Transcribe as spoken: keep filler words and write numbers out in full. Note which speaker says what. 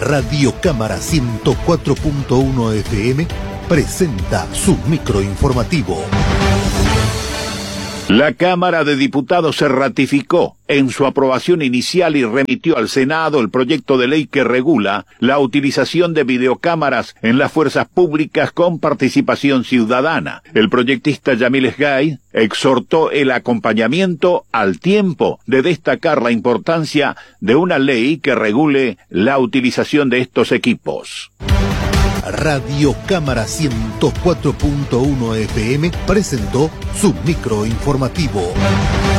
Speaker 1: Radio Cámara ciento cuatro punto uno F M presenta su microinformativo.
Speaker 2: La Cámara de Diputados se ratificó en su aprobación inicial y remitió al Senado el proyecto de ley que regula la utilización de videocámaras en las fuerzas públicas con participación ciudadana. El proyectista Yamil Esgay exhortó el acompañamiento al tiempo de destacar la importancia de una ley que regule la utilización de estos equipos.
Speaker 1: Radio Cámara ciento cuatro punto uno F M presentó su microinformativo.